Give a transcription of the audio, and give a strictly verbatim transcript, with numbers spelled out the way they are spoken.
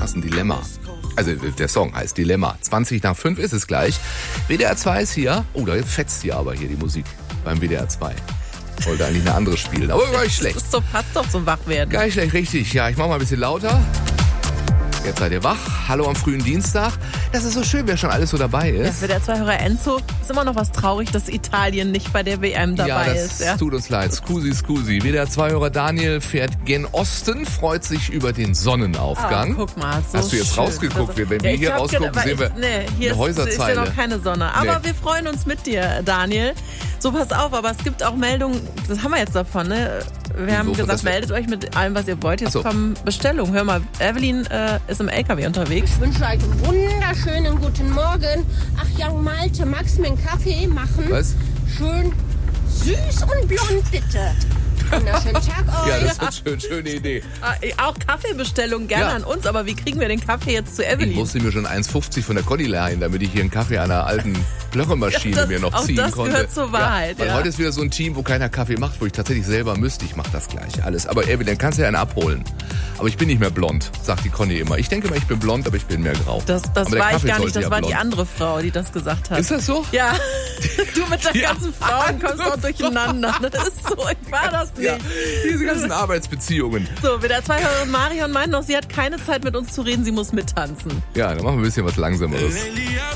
hast ein Dilemma. Also der Song heißt Dilemma. zwanzig nach fünf ist es gleich. W D R zwei ist hier. Oh, da fetzt hier aber hier die Musik beim W D R zwei. Wollte eigentlich eine andere spielen, aber gar nicht schlecht. Das ist so, passt doch zum Wachwerden. Gar nicht schlecht, richtig. Ja, ich mach mal ein bisschen lauter. Jetzt seid ihr wach. Hallo am frühen Dienstag. Das ist so schön, wer schon alles so dabei ist. Ja, für der Zwei-Hörer Enzo ist immer noch was traurig, dass Italien nicht bei der W M dabei ja, das ist. Ja, tut uns leid. Scusi, scusi. W D R zwei-Hörer Daniel fährt gen Osten, freut sich über den Sonnenaufgang. Ah, guck mal, so Hast du jetzt schön. rausgeguckt? Wenn ja, wir hier rausgucken, gedacht, sehen wir ich, nee, hier eine ist, ist ja Häuserzeile. noch keine Sonne. Aber Nee. wir freuen uns mit dir, Daniel. So, pass auf, aber es gibt auch Meldungen, das haben wir jetzt davon, ne? Wir haben Wieso? gesagt, Das wär- meldet euch mit allem, was ihr wollt. Jetzt Ach so. kommen Bestellungen. Hör mal, Evelyn äh, ist im L K W unterwegs. Ich wünsche euch einen wunderschönen guten Morgen. Ach ja, Malte, magst du mir einen Kaffee machen? Was? Schön süß und blond, bitte. Wunderschönen Tag euch. Ja, das ist eine schön, schöne Idee. Äh, auch Kaffeebestellungen gerne Ja. an uns, aber wie kriegen wir den Kaffee jetzt zu Ich Evelyn? musste mir schon eins fünfzig von der Conny leihen, damit ich hier einen Kaffee an einer alten Blöchermaschine Ja, das- mir noch auch ziehen das konnte. gehört zur Wahrheit, Ja, weil ja. heute ist wieder so ein Team, wo keiner Kaffee macht, wo ich tatsächlich selber müsste. Ich mache das gleich alles. Aber Evelyn, dann kannst du ja einen abholen. Aber ich bin nicht mehr blond, sagt die Conny immer. Ich denke immer, ich bin blond, aber ich bin mehr grau. Das, das aber der war ich Kaffee gar nicht, sollte das ja war blond. die andere Frau, die das gesagt hat. Ist das so? Ja, du mit deinen Ja. ganzen Frauen kommst auch durcheinander. Das ist so, ich war das nicht. Ja, diese ganzen Arbeitsbeziehungen. So, wieder zwei Hörerin Marion meint noch, sie hat keine Zeit mit uns zu reden, sie muss mittanzen. Ja, dann machen wir ein bisschen was Langsameres. Lady,